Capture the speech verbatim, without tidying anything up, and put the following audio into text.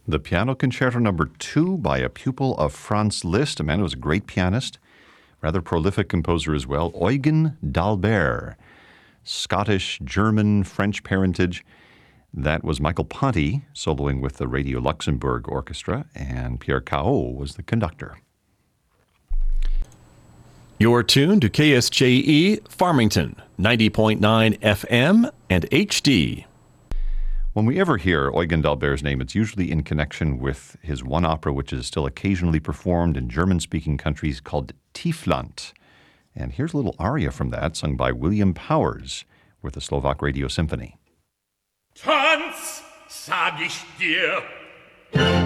The Piano Concerto Number Two by a pupil of Franz Liszt, a man who was a great pianist, rather prolific composer as well, Eugen d'Albert. Scottish, German, French parentage. That was Michael Ponty soloing with the Radio Luxembourg Orchestra, and Pierre Cao was the conductor. You're tuned to K S J E Farmington, ninety point nine F M and H D. When we ever hear Eugen d'Albert's name, it's usually in connection with his one opera, which is still occasionally performed in German-speaking countries, called Tiefland. And here's a little aria from that, sung by William Powers with the Slovak Radio Symphony. Tanz, sag ich dir,